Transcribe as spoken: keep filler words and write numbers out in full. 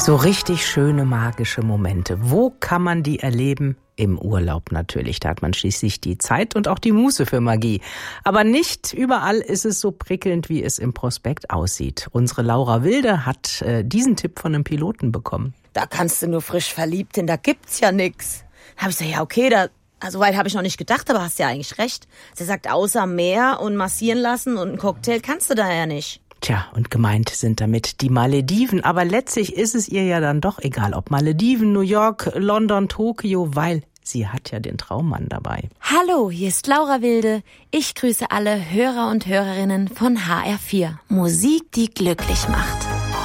So richtig schöne magische Momente. Wo kann man die erleben? Im Urlaub natürlich. Da hat man schließlich die Zeit und auch die Muße für Magie. Aber nicht überall ist es so prickelnd, wie es im Prospekt aussieht. Unsere Laura Wilde hat äh, diesen Tipp von einem Piloten bekommen. Da kannst du nur frisch verliebt hin, da gibt's ja nix. Da hab ich gesagt, ja okay, da, also weit habe ich noch nicht gedacht, aber hast ja eigentlich recht. Sie sagt, außer Meer und massieren lassen und einen Cocktail kannst du da ja nicht. Tja, und gemeint sind damit die Malediven. Aber letztlich ist es ihr ja dann doch egal, ob Malediven, New York, London, Tokio, weil sie hat ja den Traummann dabei. Hallo, hier ist Laura Wilde. Ich grüße alle Hörer und Hörerinnen von H R vier. Musik, die glücklich macht.